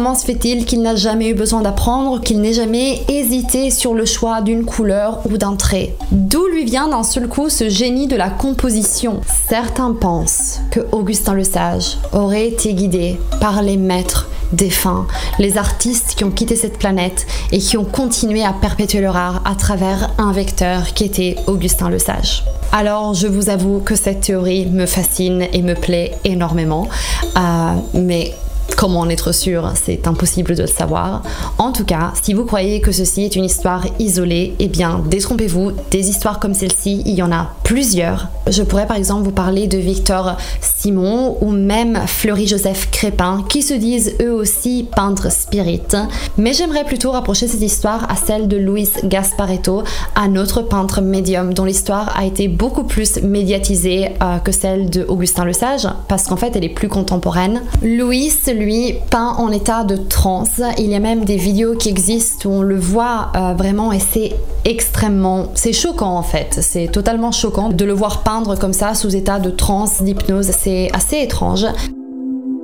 Comment se fait-il qu'il n'a jamais eu besoin d'apprendre, qu'il n'ait jamais hésité sur le choix d'une couleur ou d'un trait? D'où lui vient d'un seul coup ce génie de la composition? Certains pensent que Augustin Le Sage aurait été guidé par les maîtres défunts, les artistes qui ont quitté cette planète et qui ont continué à perpétuer leur art à travers un vecteur qui était Augustin Le Sage. Alors je vous avoue que cette théorie me fascine et me plaît énormément, mais comment en être sûr, c'est impossible de le savoir. En tout cas, si vous croyez que ceci est une histoire isolée, eh bien détrompez-vous, des histoires comme celle-ci, il y en a plusieurs. Je pourrais par exemple vous parler de Victor Simon ou même Fleury-Joseph Crépin qui se disent eux aussi peintres spirites. Mais j'aimerais plutôt rapprocher cette histoire à celle de Luis Gasparetto, un autre peintre médium dont l'histoire a été beaucoup plus médiatisée que celle de Augustin Le Sage parce qu'en fait elle est plus contemporaine. Luis, lui, peint en état de transe. Il y a même des vidéos qui existent où on le voit vraiment et c'est choquant en fait. C'est totalement choquant de le voir peindre comme ça sous état de transe, d'hypnose. C'est assez étrange.